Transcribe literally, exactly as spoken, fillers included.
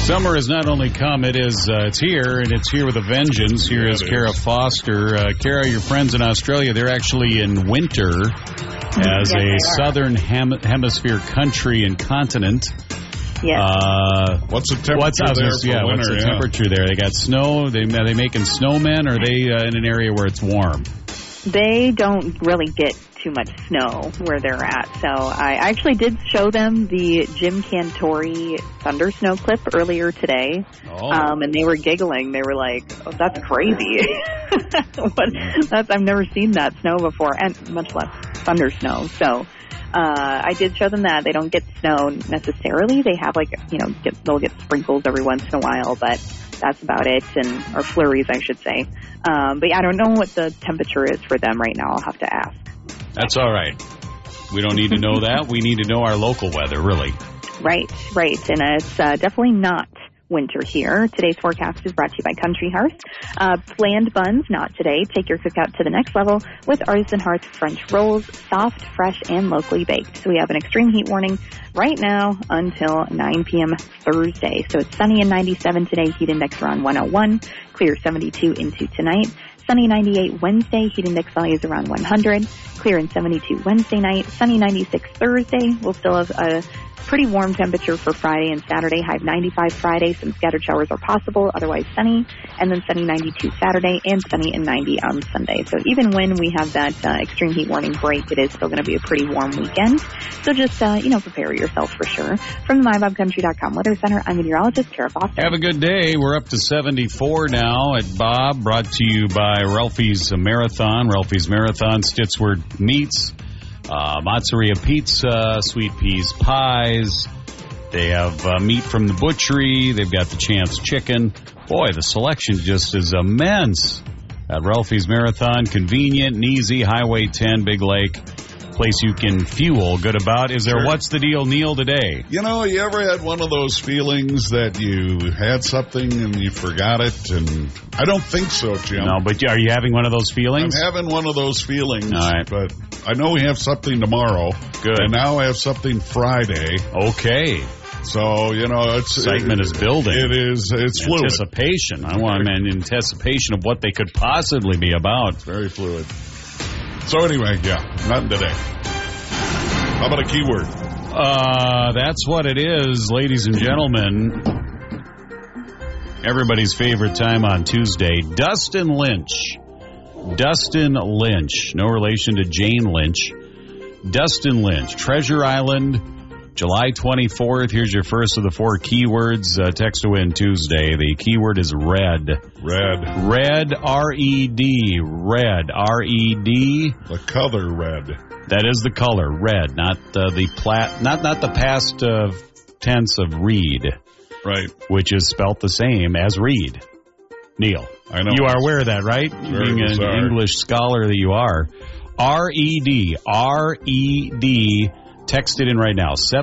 Summer has not only come, it is uh, it's here, and it's here with a vengeance. Here Yeah, is it Kara is. Foster. Uh, Kara, your friends in Australia, they're actually in winter as Yes, a they are. southern hem- hemisphere country and continent. Yes. Uh, What's the temperature what's, I was there gonna- for yeah, winter? what's the yeah. temperature there? They got snow. They, are they making snowmen, or are they uh, in an area where it's warm? They don't really get too much snow where they're at. So I actually did show them the Jim Cantori thunder snow clip earlier today. Oh. Um, and they were giggling. They were like, oh, that's crazy. What, that's, I've never seen that snow before, and much less thunder snow. So uh, I did show them that. They don't get snow necessarily. They have, like, you know, get, they'll get sprinkles every once in a while, but that's about it, and or flurries, I should say. Um, but yeah, I don't know what the temperature is for them right now. I'll have to ask. That's all right. We don't need to know that. We need to know our local weather, really. Right, right. And it's uh, definitely not winter here. Today's forecast is brought to you by Country Hearth. Uh, bland buns, not today. Take your cookout to the next level with Artisan Hearth French rolls, soft, fresh, and locally baked. So we have an extreme heat warning right now until nine p.m. Thursday. So it's sunny and ninety-seven today. Heat index around one oh one. Clear seventy-two into tonight. Sunny ninety-eight Wednesday. Heat index value is around one hundred. Clear and seventy-two Wednesday night. Sunny ninety-six Thursday. We'll still have a pretty warm temperature for Friday and Saturday. High of ninety-five Friday. Some scattered showers are possible. Otherwise sunny. And then sunny ninety-two Saturday and sunny and ninety on Sunday. So even when we have that uh, extreme heat warning break, it is still going to be a pretty warm weekend. So just, uh, you know, prepare yourself for sure. From the my bob country dot com Weather Center, I'm meteorologist Kara Foster. Have a good day. We're up to seventy-four now at Bob, brought to you by Ralphie's Marathon. Ralphie's Marathon, Stittsward Meats, uh, Mazzeria Pizza, Sweet Peas Pies. They have uh, meat from the butchery. They've got the Chance Chicken. Boy, the selection just is immense at Ralphie's Marathon. Convenient and easy. Highway ten, Big Lake. Place you can fuel good about. Is there Sure. What's the Deal, Neil, today? You know, you ever had one of those feelings that you had something and you forgot it? And I don't think so, Jim. No, but are you having one of those I'm feelings? having one of those feelings, All right. but I know we have something tomorrow. Good. And now I have something Friday. Okay. So, you know, it's... Excitement it, is building. It is. It's fluid. Anticipation. I want an anticipation of what they could possibly be about. Very fluid. So anyway, yeah, nothing today. How about a keyword? Uh, that's what it is, ladies and gentlemen. Everybody's favorite time on Tuesday. Dustin Lynch. Dustin Lynch. No relation to Jane Lynch. Dustin Lynch. Treasure Island, July twenty-fourth. Here's your first of the four keywords. Uh, text to win Tuesday. The keyword is red. Red. Red, R E D. Red, R E D. The color red. That is the color, red, not uh, the plat, not not the past uh, tense of read, Right. which is spelt the same as read. Neil, I know. you are aware of that, right? Very Being an bizarre. English scholar that you are. R E D, R E D. Text it in right now.